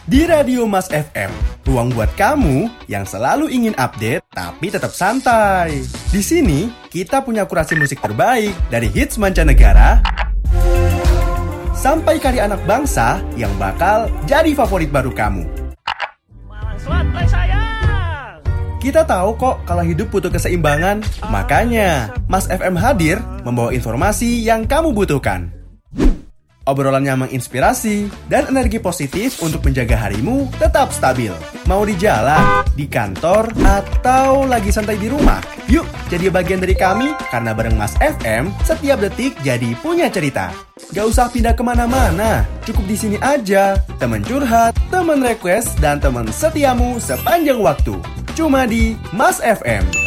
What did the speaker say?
Di Radio Mas FM, ruang buat kamu yang selalu ingin update tapi tetap santai. Di sini, kita punya kurasi musik terbaik dari hits mancanegara sampai karya anak bangsa yang bakal jadi favorit baru kamu. Kita tahu kok kalau hidup butuh keseimbangan, makanya Mas FM hadir membawa informasi yang kamu butuhkan. Obrolannya menginspirasi dan energi positif untuk menjaga harimu tetap stabil. Mau di jalan, di kantor, atau lagi santai di rumah? Yuk, jadi bagian dari kami karena bareng Mas FM, setiap detik jadi punya cerita. Gak usah pindah kemana-mana, cukup di sini aja. Temen curhat, temen request, dan temen setiamu sepanjang waktu. Cuma di Mas FM.